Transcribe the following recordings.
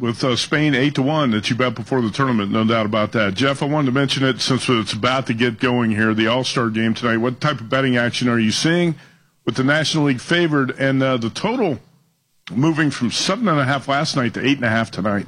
with Spain 8-1 that you bet before the tournament, no doubt about that. Jeff, I wanted to mention it since it's about to get going here, the All-Star game tonight. What type of betting action are you seeing with the National League favored and the total moving from 7.5 last night to 8.5 tonight?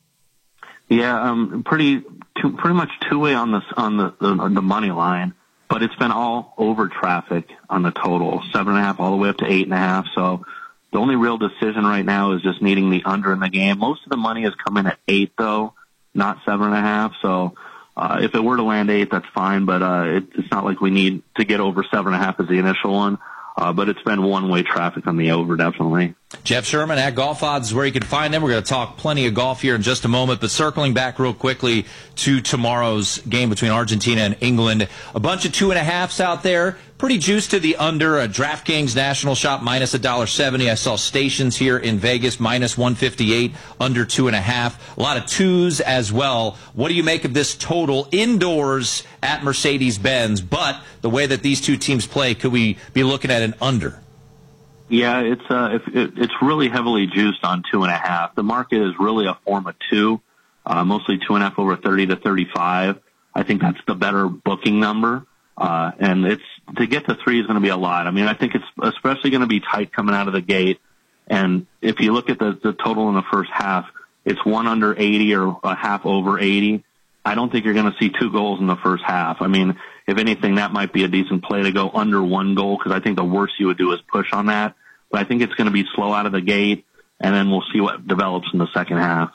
Yeah, pretty much two-way on the money line, but it's been all over traffic on the total, 7.5 all the way up to 8.5. So the only real decision right now is just needing the under in the game. Most of the money has come in at 8, though, not 7.5. So if it were to land 8, that's fine, but it's not like we need to get over 7.5 as the initial one. But it's been one-way traffic on the over, definitely. Jeff Sherman at Golf Odds is where you can find them. We're going to talk plenty of golf here in just a moment, but circling back real quickly to tomorrow's game between Argentina and England. A bunch of 2.5s out there. Pretty juiced to the under. DraftKings National Shop minus $1.70. I saw Stations here in Vegas minus 158, under 2.5. A lot of 2s as well. What do you make of this total indoors at Mercedes-Benz? But the way that these two teams play, could we be looking at an under? Yeah, it's really heavily juiced on 2.5. The market is really a form of 2, mostly 2.5 over 30 to 35. I think that's the better booking number. And to get to 3 is going to be a lot. I mean, I think it's especially going to be tight coming out of the gate. And if you look at the total in the first half, it's 1 under 80 or a half over 80. I don't think you're going to see 2 goals in the first half. I mean, if anything, that might be a decent play to go under 1 goal, because I think the worst you would do is push on that. But I think it's going to be slow out of the gate, and then we'll see what develops in the second half.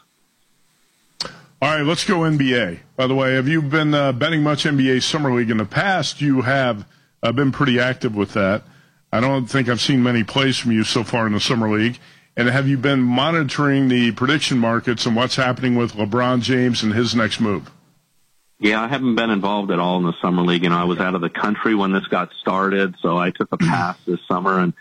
All right, let's go NBA. By the way, have you been betting much NBA Summer League in the past? You have been pretty active with that. I don't think I've seen many plays from you so far in the Summer League. And have you been monitoring the prediction markets and what's happening with LeBron James and his next move? Yeah, I haven't been involved at all in the Summer League. I was out of the country when this got started, so I took a pass this summer. And,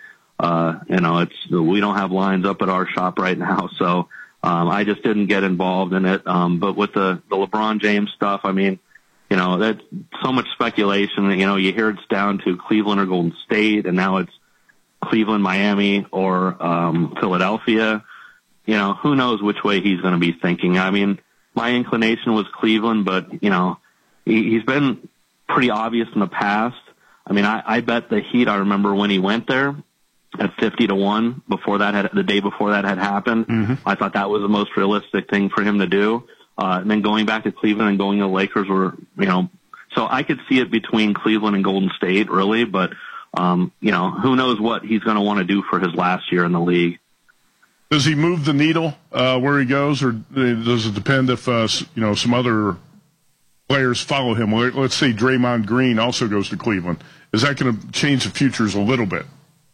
we don't have lines up at our shop right now, so I just didn't get involved in it. But with the LeBron James stuff, I mean, that's so much speculation that, you hear it's down to Cleveland or Golden State, and now it's Cleveland, Miami, or Philadelphia. Who knows which way he's going to be thinking. I mean, my inclination was Cleveland, but, he's been pretty obvious in the past. I mean, I bet the Heat, I remember when he went there at 50-1 the day before that had happened. Mm-hmm. I thought that was the most realistic thing for him to do. And then going back to Cleveland and going to the Lakers were, so I could see it between Cleveland and Golden State, really, but, who knows what he's going to want to do for his last year in the league. Does he move the needle where he goes, or does it depend if, some other players follow him? Let's say Draymond Green also goes to Cleveland. Is that going to change the futures a little bit?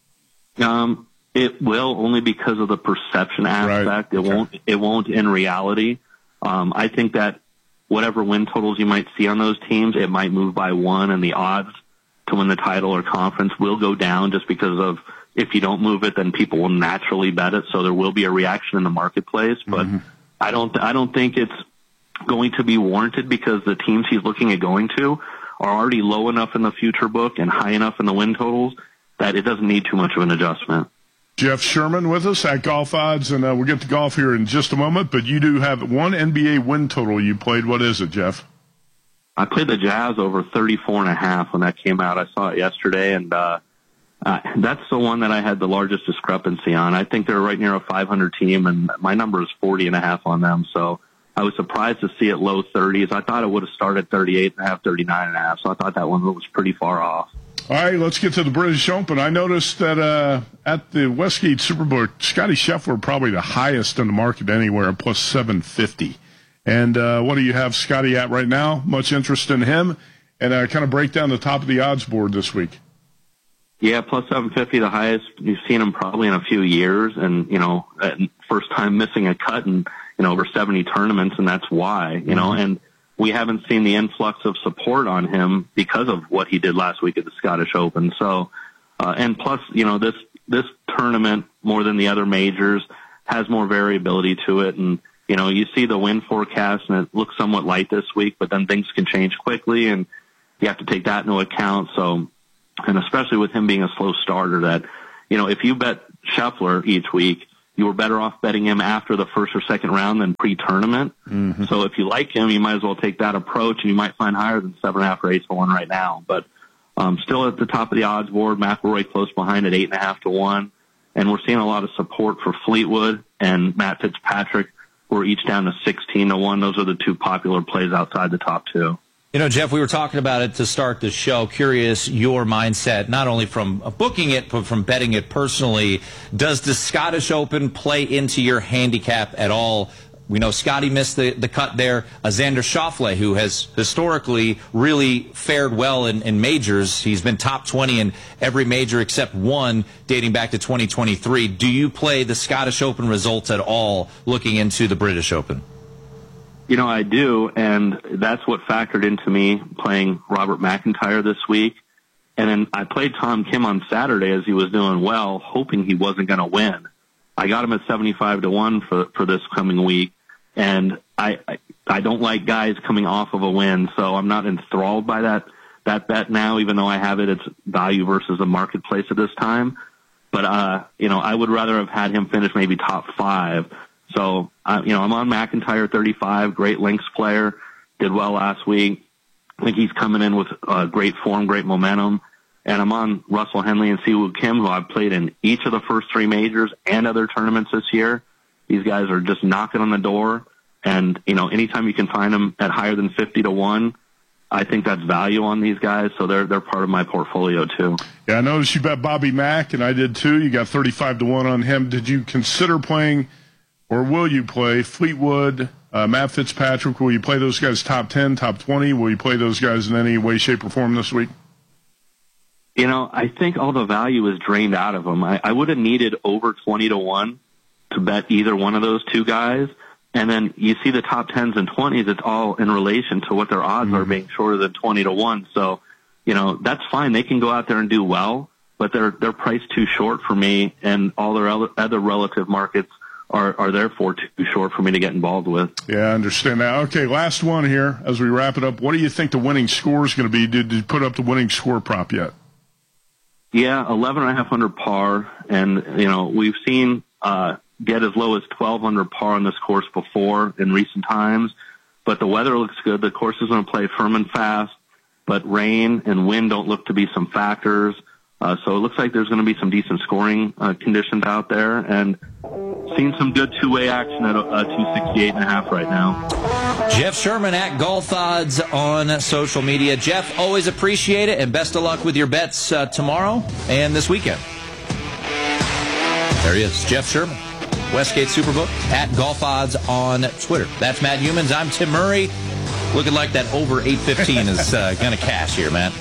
It will, only because of the perception aspect. Right. It won't in reality. I think that whatever win totals you might see on those teams, it might move by 1, and the odds to win the title or conference will go down just because of, if you don't move it, then people will naturally bet it. So there will be a reaction in the marketplace, but I don't think it's going to be warranted, because the teams he's looking at going to are already low enough in the future book and high enough in the win totals that it doesn't need too much of an adjustment. Jeff Sherman with us at Golf Odds, and we'll get to golf here in just a moment, but you do have one NBA win total you played. What is it, Jeff? I played the Jazz over 34.5 when that came out. I saw it yesterday, and that's the one that I had the largest discrepancy on. I think they're right near a 500 team, and my number is 40.5 on them, so I was surprised to see it low 30s. I thought it would have started 38.5, 39.5, so I thought that one was pretty far off. All right, let's get to the British Open. I noticed that at the Westgate Superbook, Scottie Scheffler probably the highest in the market anywhere, plus 750. And what do you have Scottie at right now? Much interest in him? And kind of break down the top of the odds board this week. Yeah, plus 750, the highest you've seen him probably in a few years. And, first time missing a cut in, over 70 tournaments, and that's why, and we haven't seen the influx of support on him because of what he did last week at the Scottish Open. So, and plus, this tournament, more than the other majors, has more variability to it. And, you see the win forecast, and it looks somewhat light this week, but then things can change quickly, and you have to take that into account. So, and especially with him being a slow starter, that, if you bet Scheffler each week, you were better off betting him after the first or second round than pre-tournament. Mm-hmm. So if you like him, you might as well take that approach, and you might find higher than 7.5 or 8 to 1 right now. But still at the top of the odds board, McIlroy close behind at 8.5 to 1. And we're seeing a lot of support for Fleetwood and Matt Fitzpatrick. We're each down to 16 to 1. Those are the two popular plays outside the top two. You know, Jeff, we were talking about it to start the show. Curious your mindset, not only from booking it, but from betting it personally. Does the Scottish Open play into your handicap at all? We know Scotty missed the cut there. Xander Schauffele, who has historically really fared well in majors. He's been top 20 in every major except one dating back to 2023. Do you play the Scottish Open results at all looking into the British Open? You know, I do, and that's what factored into me playing Robert McIntyre this week. And then I played Tom Kim on Saturday as he was doing well, hoping he wasn't going to win. I got him at 75 to 1 for this coming week. And I don't like guys coming off of a win, so I'm not enthralled by that bet now, even though I have it. It's value versus the marketplace at this time. But, you know, I would rather have had him finish maybe top 5. So, you know, I'm on McIntyre 35, great links player, did well last week. I think he's coming in with great form, great momentum. And I'm on Russell Henley and Siwoo Kim, who I've played in each of the first 3 majors and other tournaments this year. These guys are just knocking on the door, and, you know, anytime you can find them at higher than 50 to 1, I think that's value on these guys, so they're part of my portfolio too. Yeah, I noticed you bet Bobby Mack, and I did too. You got 35 to 1 on him. Did you consider playing, or will you play Fleetwood, Matt Fitzpatrick? Will you play those guys top 10, top 20? Will you play those guys in any way, shape, or form this week? You know, I think all the value is drained out of them. I would have needed over 20 to 1 to bet either one of those two guys. And then you see the top 10s and 20s, it's all in relation to what their odds are being shorter than 20 to 1. So, you know, that's fine. They can go out there and do well, but they're priced too short for me, and all their other relative markets are therefore too short for me to get involved with. Yeah, I understand that. Okay, last one here as we wrap it up. What do you think the winning score is going to be? Did you put up the winning score prop yet? Yeah, 11.5 under par, and, you know, we've seen get as low as 12 under par on this course before in recent times, but the weather looks good. The course is going to play firm and fast, but rain and wind don't look to be some factors. So it looks like there's going to be some decent scoring conditions out there, and seeing some good two-way action at 268.5 right now. Jeff Sherman at Golf Odds on social media. Jeff, always appreciate it, and best of luck with your bets tomorrow and this weekend. There he is, Jeff Sherman, Westgate Superbook at Golf Odds on Twitter. That's Matt Humans. I'm Tim Murray. Looking like that over 815 is going to cash here, Matt.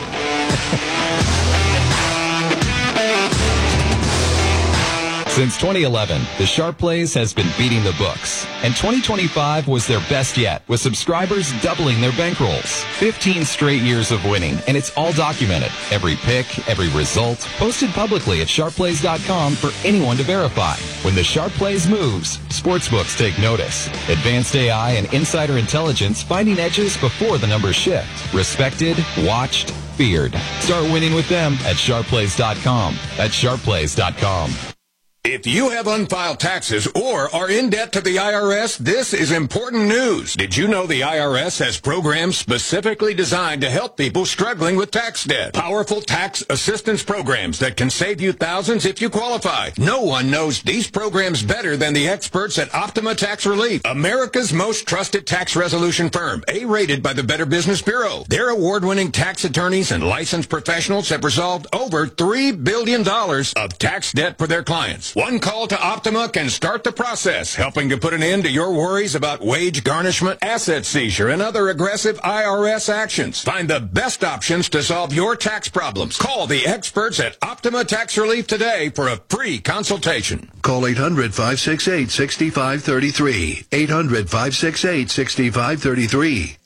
Since 2011, the Sharp Plays has been beating the books, and 2025 was their best yet, with subscribers doubling their bankrolls. 15 straight years of winning, and it's all documented. Every pick, every result, posted publicly at sharpplays.com for anyone to verify. When the Sharp Plays moves, sportsbooks take notice. Advanced AI and insider intelligence finding edges before the numbers shift. Respected, watched, feared. Start winning with them at sharpplays.com. That's sharpplays.com. If you have unfiled taxes or are in debt to the IRS, this is important news. Did you know the IRS has programs specifically designed to help people struggling with tax debt? Powerful tax assistance programs that can save you thousands if you qualify. No one knows these programs better than the experts at Optima Tax Relief, America's most trusted tax resolution firm, A-rated by the Better Business Bureau. Their award-winning tax attorneys and licensed professionals have resolved over $3 billion of tax debt for their clients. One call to Optima can start the process, helping to put an end to your worries about wage garnishment, asset seizure, and other aggressive IRS actions. Find the best options to solve your tax problems. Call the experts at Optima Tax Relief today for a free consultation. Call 800-568-6533. 800-568-6533.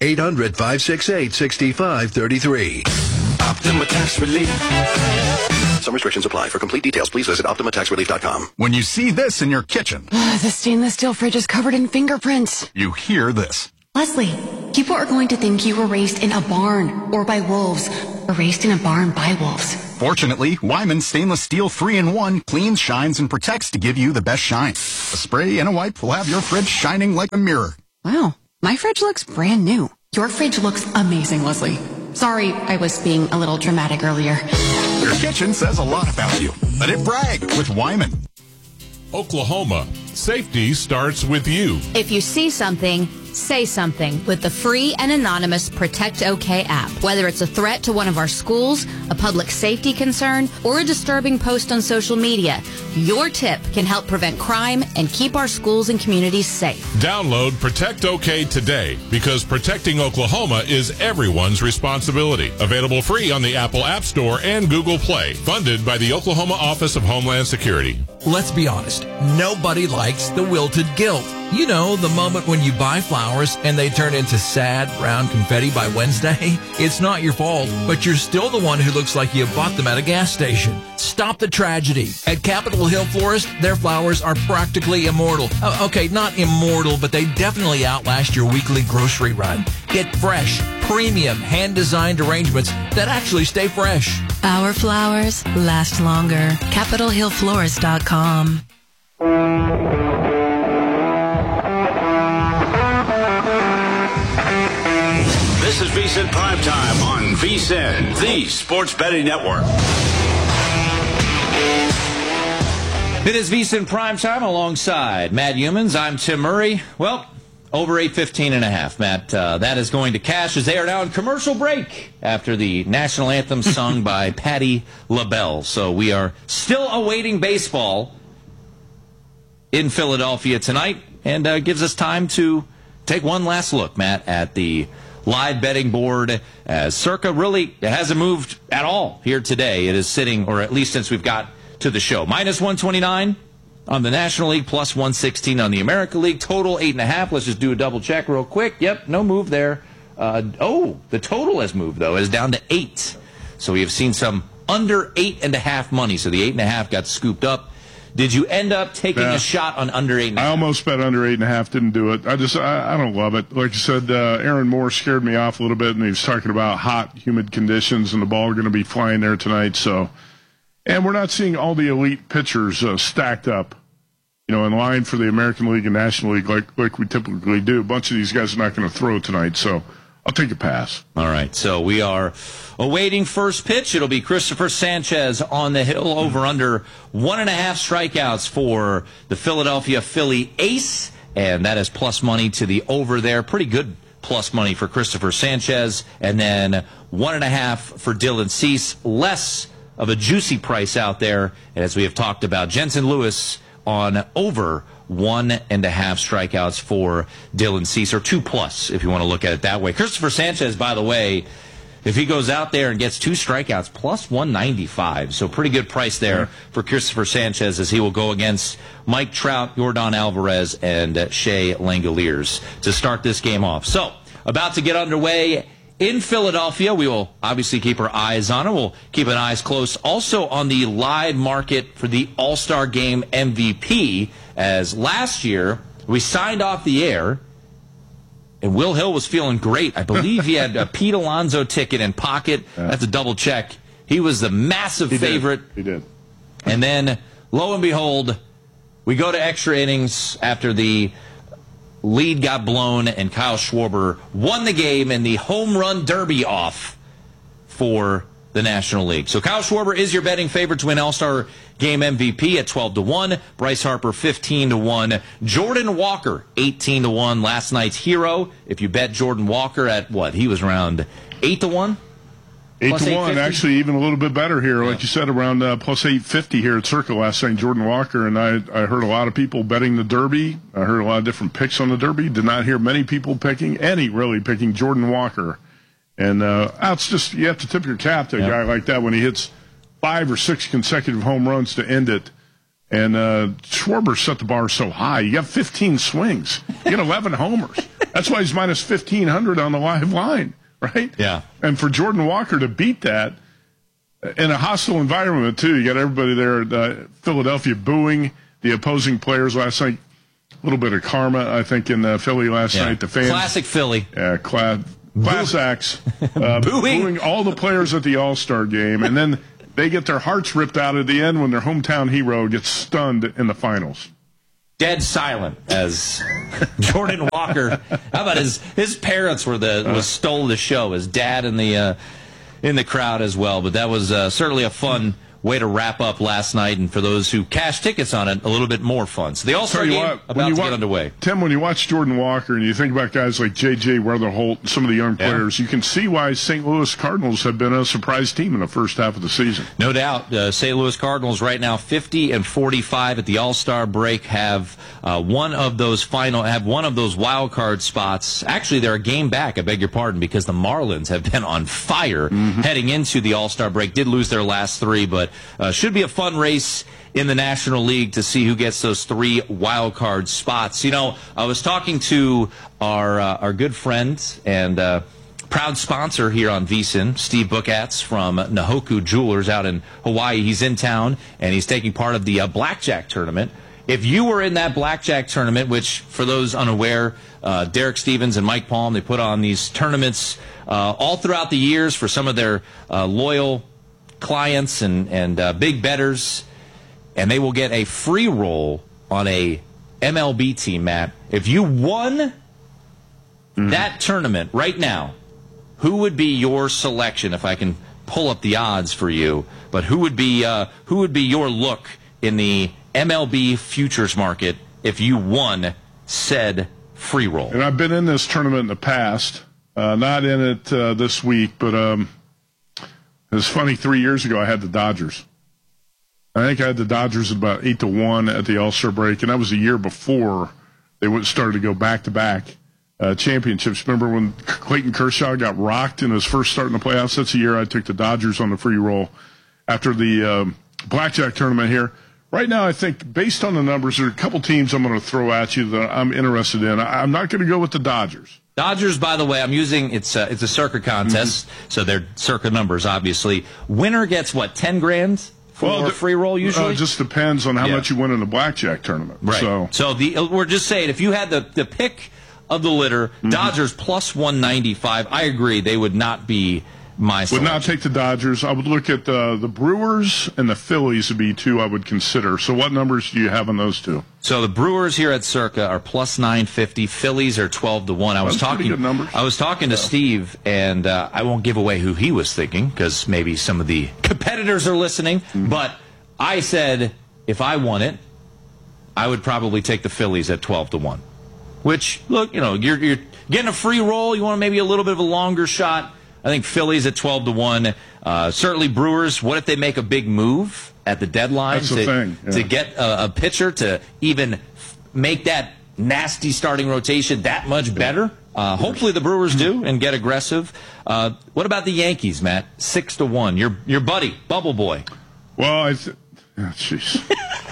800-568-6533. Optima Tax Relief. Some restrictions apply. For complete details, please visit OptimaTaxRelief.com. When you see this in your kitchen, the stainless steel fridge is covered in fingerprints. you hear this. Leslie, People are going to think you were raised in a barn or by wolves or raised in a barn by wolves. Fortunately, Wyman Stainless Steel 3-in-1 cleans, shines, and protects to give you the best shine. A spray and a wipe will have your fridge shining like a mirror. Wow, my fridge looks brand new. Your fridge looks amazing, Leslie. Sorry, I was being a little dramatic earlier. Your kitchen says a lot about you. Let it brag with Wyman. Oklahoma, safety starts with you. If you see something, say something with the free and anonymous Protect OK app. Whether it's a threat to one of our schools, a public safety concern, or a disturbing post on social media, your tip can help prevent crime and keep our schools and communities safe. Download Protect OK today, because protecting Oklahoma is everyone's responsibility. Available free on the Apple App Store and Google Play. Funded by the Oklahoma Office of Homeland Security. Let's be honest, nobody likes the wilted guilt. You know, the moment when you buy flowers and they turn into sad brown confetti by Wednesday. It's not your fault, but you're still the one who looks like you bought them at a gas station. Stop the tragedy. At Capitol Hill Florist, their flowers are practically immortal. Okay, not immortal, but they definitely outlast your weekly grocery run. Get fresh, premium, hand-designed arrangements that actually stay fresh. Our flowers last longer. CapitolHillFlorist.com. This is VSiN Primetime on VSiN, the Sports Betting Network. It is VSiN Primetime alongside Matt Humans. I'm Tim Murray. Well, over 8:15.5, Matt. That is going to cash as they are now in commercial break after the national anthem sung by Patti LaBelle. So we are still awaiting baseball in Philadelphia tonight, and gives us time to take one last look, Matt, at the live betting board, as Circa really hasn't moved at all here today. It is sitting, or at least since we've got to the show, minus 129 on the National League, plus 116 on the American League. Total 8.5. Let's just do a double check real quick. Yep, no move there. The total has moved, though. It is down to 8. So we have seen some under 8.5 money. So the 8.5 got scooped up. Did you end up taking a shot on under 8.5? I almost bet under 8.5, didn't do it. I don't love it. Like you said, Aaron Moore scared me off a little bit, and he was talking about hot, humid conditions, and the ball going to be flying there tonight. So, and we're not seeing all the elite pitchers stacked up, in line for the American League and National League like we typically do. A bunch of these guys are not going to throw tonight, so I'll take a pass. All right, so we are awaiting first pitch. It'll be Christopher Sanchez on the hill, over under 1.5 strikeouts for the Philadelphia Philly ace, and that is plus money to the over there. Pretty good plus money for Christopher Sanchez, and then 1.5 for Dylan Cease. Less of a juicy price out there, as we have talked about. Jensen Lewis on over 1.5 strikeouts for Dylan Cease, or 2+ if you want to look at it that way. Christopher Sanchez, by the way, if he goes out there and gets 2 strikeouts, plus 195. So pretty good price there for Christopher Sanchez, as he will go against Mike Trout, Yordan Alvarez, and Shea Langoliers to start this game off. So about to get underway in Philadelphia. We will obviously keep our eyes on it. We'll keep an eyes close also on the live market for the All-Star Game MVP, as last year we signed off the air and Will Hill was feeling great. I believe he had a Pete Alonso ticket in pocket. I have to double check. He was the massive favorite. He did. And then, lo and behold, we go to extra innings after the lead got blown, and Kyle Schwarber won the game in the home run derby off for the National League. So Kyle Schwarber is your betting favorite to win All-Star Game MVP at 12-1. Bryce Harper 15-1. Jordan Walker 18-1. Last night's hero. If you bet Jordan Walker at what? He was around 8-1. 8-1, actually even a little bit better here. Like you said, around plus 850 here at Circle last night, Jordan Walker. And I heard a lot of people betting the Derby. I heard a lot of different picks on the Derby. Did not hear many people picking Jordan Walker. And it's just, you have to tip your cap to a guy like that when he hits 5 or 6 consecutive home runs to end it. And Schwarber set the bar so high. You got 15 swings. You got 11 homers. That's why he's minus 1,500 on the live line. Right? Yeah. And for Jordan Walker to beat that in a hostile environment, too, you got everybody there at Philadelphia booing the opposing players last night. little bit of karma, I think, in Philly last night. The fans, classic Philly. Yeah, class acts booing all the players at the All-Star game, and then they get their hearts ripped out at the end when their hometown hero gets stunned in the finals. Dead silent as Jordan Walker. How about his parents stole the show. His dad in the crowd as well. But that was certainly a fun way to wrap up last night, and for those who cashed tickets on it, a little bit more fun. So the All-Star game about to get underway. Tim, when you watch Jordan Walker and you think about guys like J.J. Weatherholt and some of the young players, you can see why St. Louis Cardinals have been a surprise team in the first half of the season. No doubt. St. Louis Cardinals right now 50-45 at the All-Star break, have one of those wild card spots. Actually, they're a game back, I beg your pardon, because the Marlins have been on fire heading into the All-Star break. Did lose their last three, but should be a fun race in the National League to see who gets those 3 wild card spots. You know, I was talking to our good friend and proud sponsor here on VSiN, Steve Bookatz from Nahoku Jewelers out in Hawaii. He's in town, and he's taking part of the blackjack tournament. If you were in that blackjack tournament, which, for those unaware, Derek Stevens and Mike Palm, they put on these tournaments all throughout the years for some of their loyal clients and big bettors, and they will get a free roll on a MLB team, Matt. If you won that tournament right now, who would be your selection? If I can pull up the odds for you, but who would be your look in the MLB futures market if you won said free roll? And I've been in this tournament in the past, not in it this week, but it's funny, 3 years ago I had the Dodgers. I think I had the Dodgers about 8-1 at the All-Star break, and that was a year before they started to go back-to-back championships. Remember when Clayton Kershaw got rocked in his first start in the playoffs? That's the year I took the Dodgers on the free roll after the blackjack tournament here. Right now, I think, based on the numbers, there are a couple teams I'm going to throw at you that I'm interested in. I'm not going to go with the Dodgers. Dodgers, by the way, I'm using it's a circa contest, so they're circa numbers, obviously. Winner gets what, 10 grand for a free roll usually? It just depends on how much you win in the blackjack tournament. Right. So we're just saying, if you had the pick of the litter, Dodgers plus 195. I agree, they would not be my selection. Would not take the Dodgers. I would look at the Brewers and the Phillies would be two I would consider. So what numbers do you have on those two? So the Brewers here at Circa are plus 950. Phillies are 12-1. I was talking to Steve, and I won't give away who he was thinking because maybe some of the competitors are listening. But I said if I won it, I would probably take the Phillies at 12-1. Which, look, you're getting a free roll. You want maybe a little bit of a longer shot. I think Phillies at 12-1. Certainly Brewers, what if they make a big move at the deadline to get a pitcher to even make that nasty starting rotation that much better? Hopefully the Brewers do and get aggressive. What about the Yankees, Matt? 6-1. Your buddy, Bubble Boy. Well, jeez.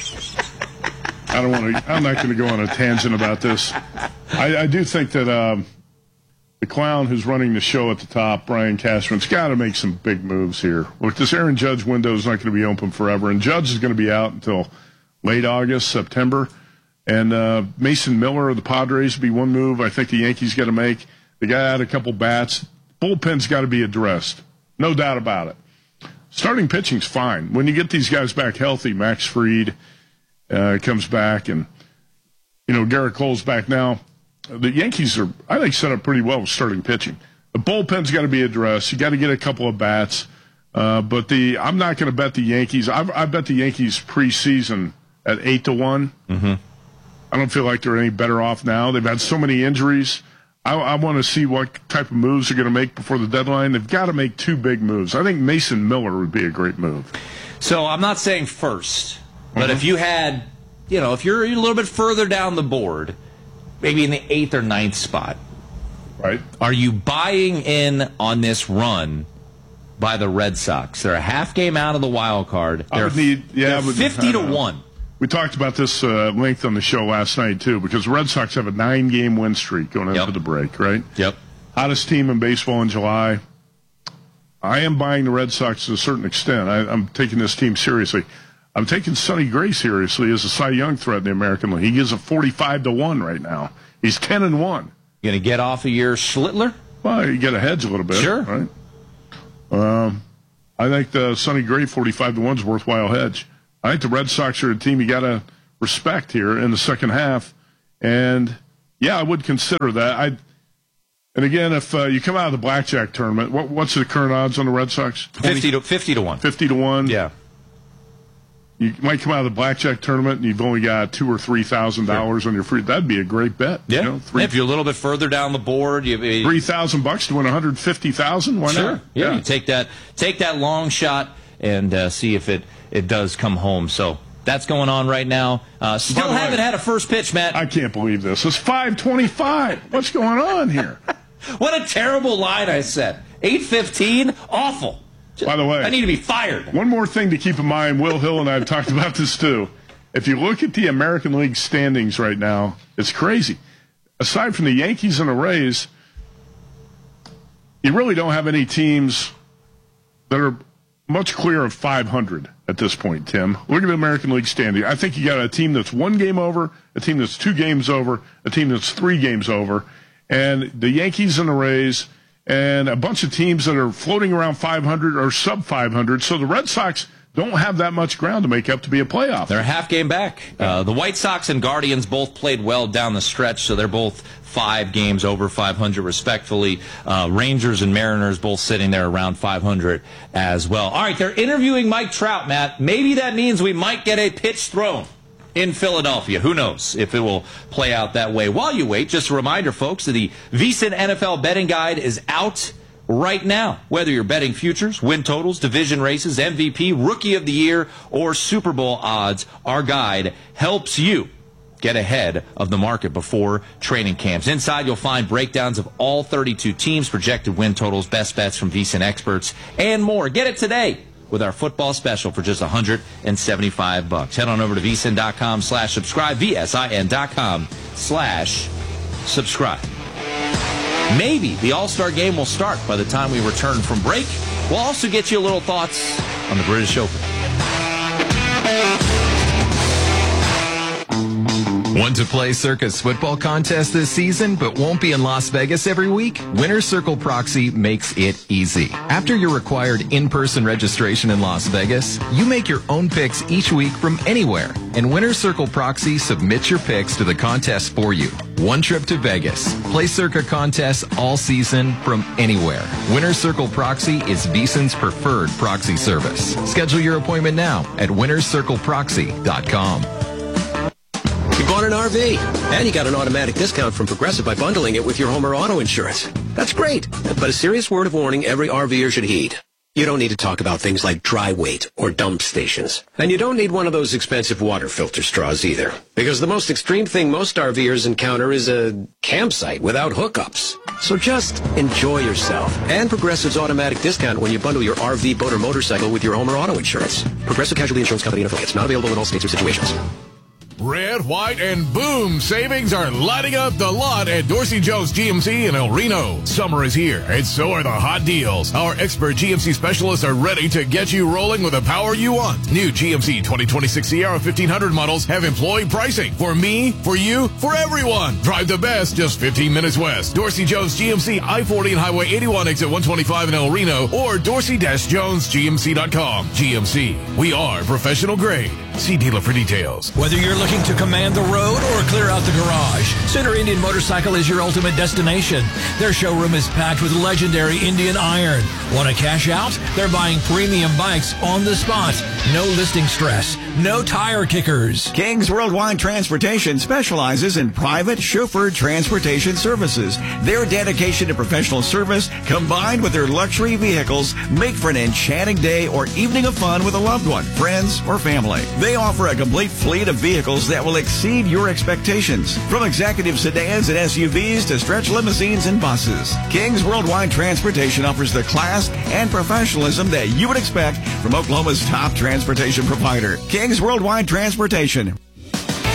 I'm not going to go on a tangent about this. I do think that the clown who's running the show at the top, Brian Cashman's got to make some big moves here. Look, this Aaron Judge window is not going to be open forever, and Judge is going to be out until late August, September. And Mason Miller of the Padres would be one move I think the Yankees got to make. They got to add a couple bats. Bullpen's got to be addressed. No doubt about it. Starting pitching's fine. When you get these guys back healthy, Max Fried comes back, and, Garrett Cole's back now. The Yankees are, I think, set up pretty well with starting pitching. The bullpen's got to be addressed. You got to get a couple of bats. But I'm not going to bet the Yankees. I bet the Yankees preseason at 8-1. I don't feel like they're any better off now. They've had so many injuries. I want to see what type of moves they're going to make before the deadline. They've got to make two big moves. I think Mason Miller would be a great move. So I'm not saying first, but if you had, if you're a little bit further down the board, maybe in the 8th or 9th spot. Right. Are you buying in on this run by the Red Sox? They're a half game out of the wild card. They're 50-1. We talked about this length on the show last night, too, because the Red Sox have a 9-game win streak going into the break, right? Yep. Hottest team in baseball in July. I am buying the Red Sox to a certain extent. I'm taking this team seriously. I'm taking Sonny Gray seriously as a Cy Young threat in the American League. He is a 45-1 right now. He's 10-1. You going to get off of your Schlittler? Well, you got to hedge a little bit. Sure. Right? I think the Sonny Gray 45-1 is a worthwhile hedge. I think the Red Sox are a team you got to respect here in the second half. And, yeah, I would consider that. And again, if you come out of the blackjack tournament, what's the current odds on the Red Sox? 50 to 1. 50-1? Yeah. You might come out of the blackjack tournament and you've only got $2,000 or $3,000 on your free. That'd be a great bet. Yeah. You know, if you're a little bit further down the board, $3,000 to win $150,000. Why sure. not? Yeah. You take that long shot and see if it does come home. So that's going on right now. Still haven't had a first pitch, Matt. I can't believe this. It's 5:25. What's going on here? What a terrible line I said. 8:15. Awful. By the way, I need to be fired. One more thing to keep in mind, Will Hill and I have talked about this too. If you look at the American League standings right now, it's crazy. Aside from the Yankees and the Rays, you really don't have any teams that are much clear of 500 at this point, Tim. Look at the American League standing. I think you got a team that's 1 game over, a team that's 2 games over, a team that's 3 games over, and the Yankees and the Rays and a bunch of teams that are floating around 500 or sub 500. So the Red Sox don't have that much ground to make up to be a playoff. They're a half game back. The White Sox and Guardians both played well down the stretch, so they're both 5 games over 500 respectfully. Rangers and Mariners both sitting there around 500 as well. All right, they're interviewing Mike Trout, Matt. Maybe that means we might get a pitch thrown in Philadelphia. Who knows if it will play out that way. While you wait, just a reminder, folks, that the VSiN NFL betting guide is out right now. Whether you're betting futures, win totals, division races, MVP, Rookie of the Year, or Super Bowl odds, our guide helps you get ahead of the market before training camps. Inside, you'll find breakdowns of all 32 teams, projected win totals, best bets from VSiN experts, and more. Get it today with our football special for just $175. Head on over to vsin.com/subscribe, vsin.com/subscribe. Maybe the All-Star game will start by the time we return from break. We'll also get you a little thoughts on the British Open. Want to play Circa's football contest this season but won't be in Las Vegas every week? Winner's Circle Proxy makes it easy. After your required in-person registration in Las Vegas, you make your own picks each week from anywhere, and Winner's Circle Proxy submits your picks to the contest for you. One trip to Vegas. Play Circa contests all season from anywhere. Winner's Circle Proxy is VSiN's preferred proxy service. Schedule your appointment now at winnerscircleproxy.com. You bought an RV, and you got an automatic discount from Progressive by bundling it with your home or auto insurance. That's great, but a serious word of warning every RVer should heed. You don't need to talk about things like dry weight or dump stations. And you don't need one of those expensive water filter straws either. Because the most extreme thing most RVers encounter is a campsite without hookups. So just enjoy yourself. And Progressive's automatic discount when you bundle your RV, boat, or motorcycle with your home or auto insurance. Progressive Casualty Insurance Company and affiliates. Not available in all states or situations. Red, white, and boom savings are lighting up the lot at Dorsey Jones GMC in El Reno. Summer is here, and so are the hot deals. Our expert GMC specialists are ready to get you rolling with the power you want. New GMC 2026 Sierra 1500 models have employee pricing. For me, for you, for everyone. Drive the best just 15 minutes west. Dorsey Jones GMC, I-40 and Highway 81 exit 125 in El Reno, or dorsey-jonesgmc.com. GMC, we are professional grade. See dealer for details. Whether you're looking to command the road or clear out the garage, Center Indian Motorcycle is your ultimate destination. Their showroom is packed with legendary Indian iron. Want to cash out? They're buying premium bikes on the spot. No listing stress. No tire kickers. King's Worldwide Transportation specializes in private chauffeured transportation services. Their dedication to professional service combined with their luxury vehicles make for an enchanting day or evening of fun with a loved one, friends, or family. They offer a complete fleet of vehicles that will exceed your expectations. From executive sedans and SUVs to stretch limousines and buses. King's Worldwide Transportation offers the class and professionalism that you would expect from Oklahoma's top transportation provider. King's Worldwide Transportation.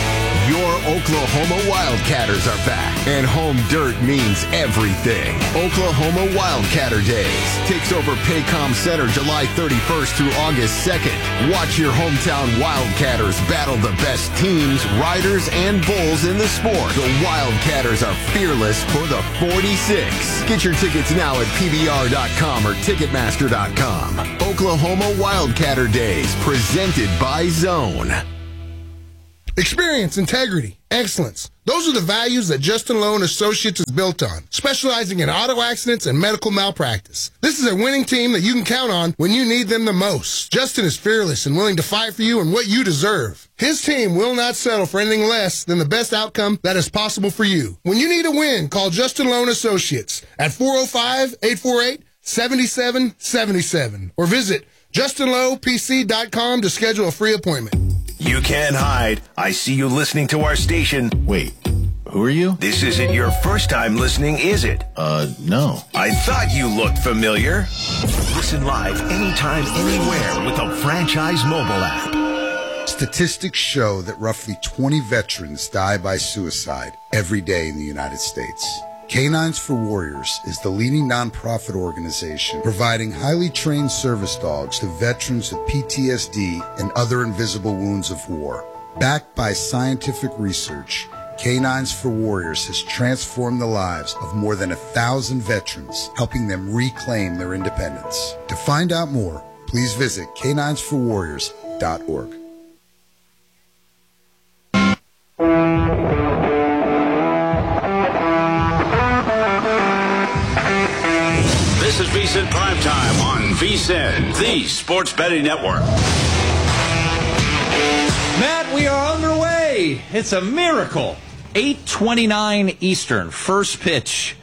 Your Oklahoma Wildcatters are back, and home dirt means everything. Oklahoma Wildcatter Days takes over Paycom Center July 31st through August 2nd. Watch your hometown Wildcatters battle the best teams, riders, and bulls in the sport. The Wildcatters are fearless for the 46. Get your tickets now at PBR.com or Ticketmaster.com. Oklahoma Wildcatter Days, presented by Zone. Experience, integrity, excellence. Those are the values that Justin Lowe & Associates is built on, specializing in auto accidents and medical malpractice. This is a winning team that you can count on when you need them the most. Justin is fearless and willing to fight for you and what you deserve. His team will not settle for anything less than the best outcome that is possible for you. When you need a win, call Justin Lowe & Associates at 405-848-7777 or visit JustinLowePC.com to schedule a free appointment. You can't hide. I see you listening to our station. Wait, who are you? This isn't your first time listening, is it? No. I thought you looked familiar. Listen live anytime, anywhere with the Franchise mobile app. Statistics show that roughly 20 veterans die by suicide every day in the United States. Canines for Warriors is the leading nonprofit organization providing highly trained service dogs to veterans with PTSD and other invisible wounds of war. Backed by scientific research, Canines for Warriors has transformed the lives of more than 1,000 veterans, helping them reclaim their independence. To find out more, please visit caninesforwarriors.org. This is VSiN Primetime on VSiN, the Sports Betting Network. Matt, we are underway. It's a miracle. 8:29 Eastern, first pitch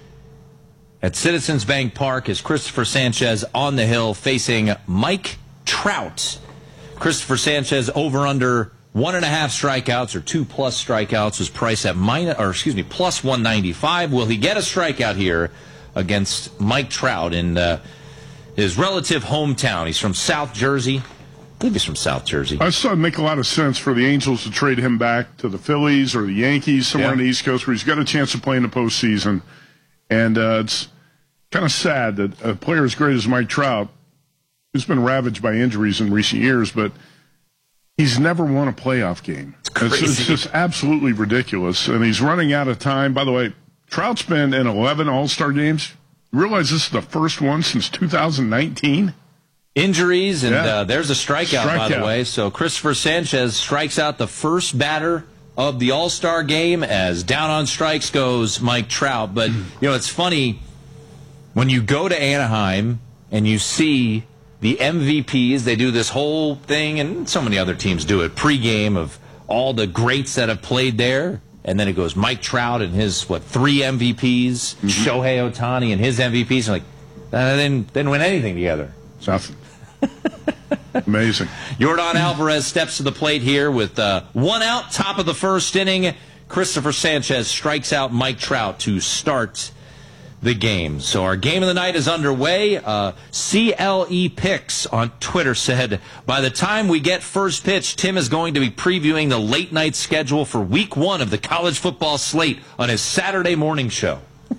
at Citizens Bank Park is Christopher Sanchez on the hill facing Mike Trout. Christopher Sanchez over under 1.5 strikeouts or 2+ strikeouts was priced at plus 195. Will he get a strikeout here against Mike Trout in his relative hometown? He's from South Jersey. I believe he's from South Jersey. I saw it make a lot of sense for the Angels to trade him back to the Phillies or the Yankees, somewhere on the East Coast where he's got a chance to play in the postseason. And it's kind of sad that a player as great as Mike Trout, who's been ravaged by injuries in recent years, but he's never won a playoff game. It's just absolutely ridiculous. And he's running out of time. By the way, Trout's been in 11 All-Star games. You realize this is the first one since 2019? Injuries, and there's a strikeout, by the way. So Christopher Sanchez strikes out the first batter of the All-Star game as down on strikes goes Mike Trout. But, it's funny, when you go to Anaheim and you see the MVPs, they do this whole thing, and so many other teams do it, pregame of all the greats that have played there. And then it goes Mike Trout and his, 3 MVPs, Shohei Ohtani and his MVPs. And they didn't win anything together. Nothing. Amazing. Yordan Alvarez steps to the plate here with 1 out, top of the first inning. Christopher Sanchez strikes out Mike Trout to start the game. So our game of the night is underway. CLE Picks on Twitter said, by the time we get first pitch, Tim is going to be previewing the late night schedule for week 1 of the college football slate on his Saturday morning show.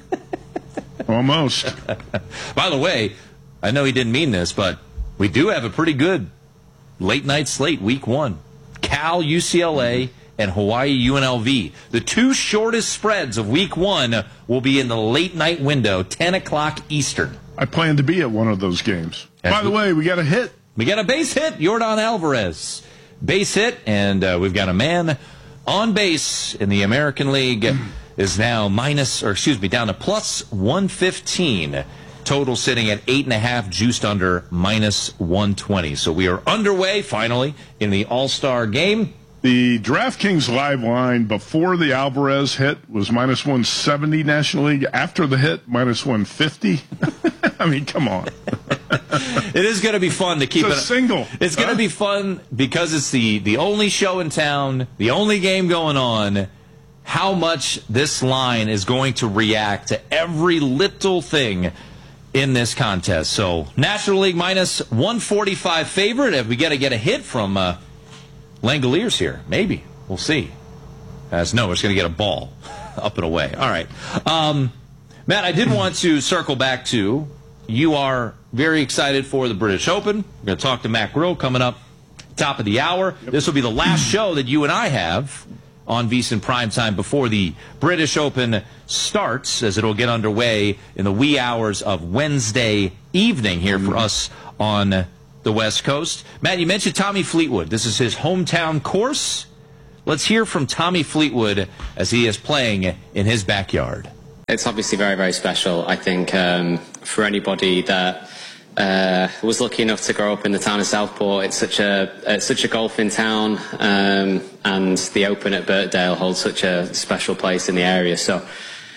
Almost. By the way, I know he didn't mean this, but we do have a pretty good late night slate week 1. Cal, UCLA, and Hawaii UNLV. The 2 shortest spreads of week 1 will be in the late night window, 10 o'clock Eastern. I plan to be at one of those games. By the way, we got a hit. We got a base hit, Yordan Alvarez. Base hit, and we've got a man on base in the American League is now down to plus 115. Total sitting at 8.5, juiced under minus 120. So we are underway, finally, in the All-Star game. The DraftKings live line before the Alvarez hit was minus 170 National League. After the hit, minus 150. I mean, come on. It is going to be fun to keep it a single. It's going to be fun because it's the only show in town, the only game going on. How much this line is going to react to every little thing in this contest. So National League minus 145 favorite. If we got to get a hit from Langoliers here, maybe. We'll see. As Noah's going to get a ball up and away. All right. Matt, I did want to circle back to, you are very excited for the British Open. We're going to talk to Matt Grill coming up top of the hour. Yep. This will be the last show that you and I have on VSiN Primetime before the British Open starts, as it'll get underway in the wee hours of Wednesday evening here for us on the West Coast. Matt, you mentioned Tommy Fleetwood. This is his hometown course. Let's hear from Tommy Fleetwood as he is playing in his backyard. It's obviously very, very special. I think for anybody that was lucky enough to grow up in the town of Southport, it's such a golfing town, and the Open at Birkdale holds such a special place in the area. So,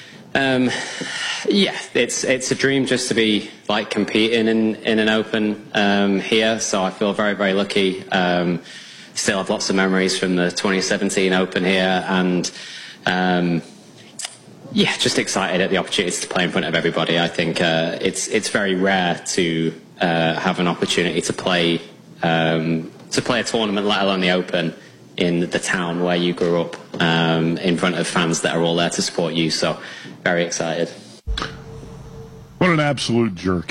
yeah, it's a dream just to be like competing in an Open here. So I feel very, very lucky. Still have lots of memories from the 2017 Open here, and yeah, just excited at the opportunity to play in front of everybody. I think it's very rare to have an opportunity to play a tournament, let alone the Open, in the town where you grew up, in front of fans that are all there to support you. So, very excited. What an absolute jerk.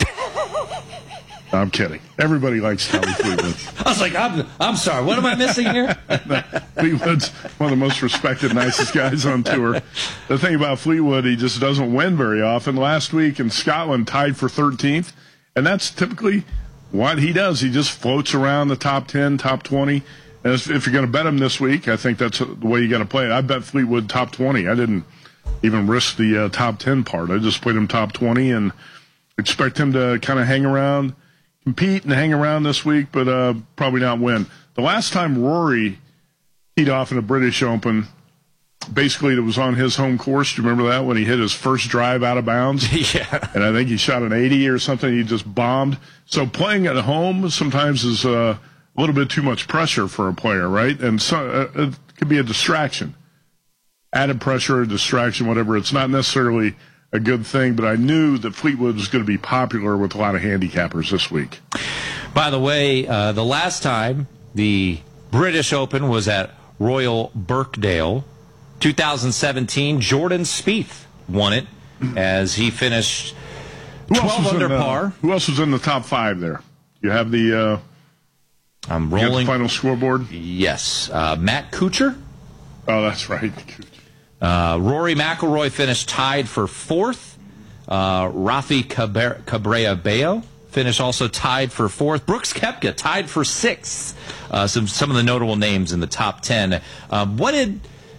I'm kidding. Everybody likes Tommy Fleetwood. I was like, I'm sorry, what am I missing here? Fleetwood's one of the most respected, nicest guys on tour. The thing about Fleetwood, he just doesn't win very often. Last week in Scotland, tied for 13th, and that's typically what he does. He just floats around the top 10, top 20. And if you're going to bet him this week, I think that's the way you got to play it. I bet Fleetwood top 20. I didn't even risk the top 10 part. I just played him top 20 and expect him to kind of hang around, compete and hang around this week, but probably not win. The last time Rory teed off in the British Open, basically it was on his home course. Do you remember that, when he hit his first drive out of bounds? Yeah. And I think he shot an 80 or something. He just bombed. So playing at home sometimes is a little bit too much pressure for a player, right? And so it could be a distraction. Added pressure, a distraction, whatever. It's not necessarily a good thing, but I knew that Fleetwood was going to be popular with a lot of handicappers this week. By the way, the last time the British Open was at Royal Birkdale, 2017, Jordan Spieth won it as he finished 12 under par. Who else was in the top 5 there? You have the I'm rolling the final scoreboard. Yes, Matt Kuchar. Oh, that's right. Rory McIlroy finished tied for 4th. Rafi Cabrera-Bello finished also tied for 4th. Brooks Koepka tied for 6th. Some of the notable names in the top 10. What did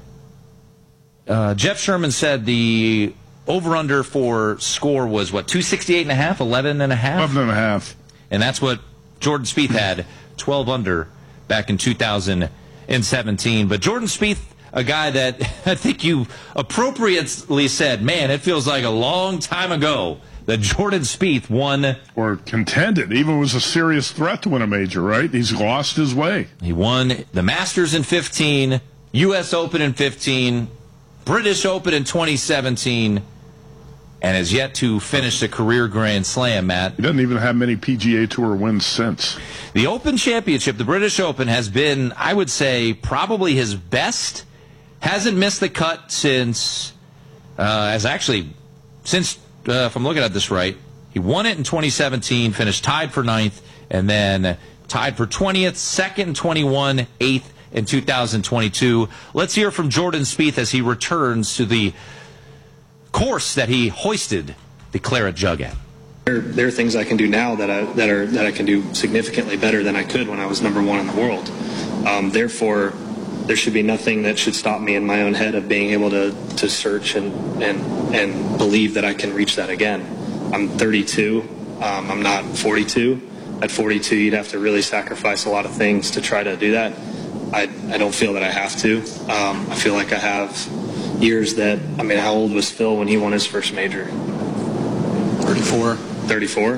Jeff Sherman said the over-under for score was, what, 268.5, 11.5? 11.5. And that's what Jordan Spieth had, 12 under back in 2017. But Jordan Spieth, a guy that I think you appropriately said, man, it feels like a long time ago that Jordan Spieth won. Or contended, even was a serious threat to win a major, right? He's lost his way. He won the Masters in 15, U.S. Open in 15, British Open in 2017, and has yet to finish the career Grand Slam, Matt. He doesn't even have many PGA Tour wins since. The Open Championship, the British Open, has been, I would say, probably his best. Hasn't missed the cut since, if I'm looking at this right, he won it in 2017, finished tied for 9th, and then tied for 20th, 2nd in 21, 8th in 2022. Let's hear from Jordan Spieth as he returns to the course that he hoisted the Claret Jug at. There are things I can do now that I can do significantly better than I could when I was number 1 in the world. Therefore, there should be nothing that should stop me in my own head of being able to search and believe that I can reach that again. I'm 32. I'm not 42. At 42, you'd have to really sacrifice a lot of things to try to do that. I don't feel that I have to. I feel like I have years that, how old was Phil when he won his first major? 34. 34?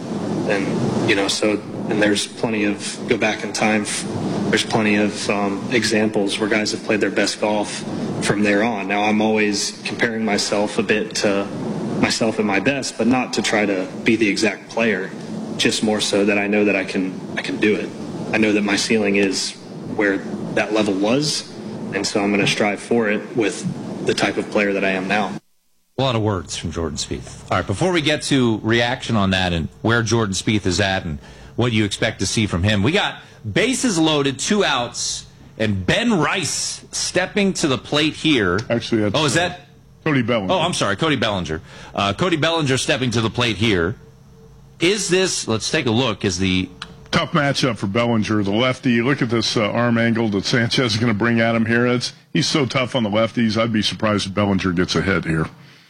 And there's plenty of, go back in time, there's plenty of examples where guys have played their best golf from there on. Now, I'm always comparing myself a bit to myself at my best, but not to try to be the exact player, just more so that I know that I can do it. I know that my ceiling is where that level was, And so I'm going to strive for it with the type of player that I am now. A lot of words from Jordan Spieth. All right, before we get to reaction on that and where Jordan Spieth is at and what you expect to see from him, we got bases loaded, 2 outs, and Ben Rice stepping to the plate here. Actually, that's... is that... Cody Bellinger. Oh, I'm sorry, Cody Bellinger. Cody Bellinger stepping to the plate here. Is this, let's take a look, is the... Tough matchup for Bellinger, the lefty. Look at this arm angle that Sanchez is going to bring at him here. He's so tough on the lefties, I'd be surprised if Bellinger gets a hit here.